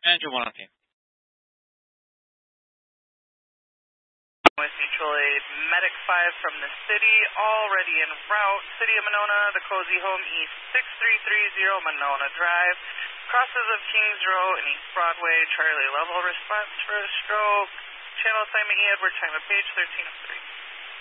Andrew 1 on team. With mutual aid, Medic 5 from the city, already en route. City of Monona, the Cozy Home, East 6330 Monona Drive. Crosses of Kings Row and East Broadway, Charlie level response for a stroke. Channel assignment E, Edward, time of page 1303.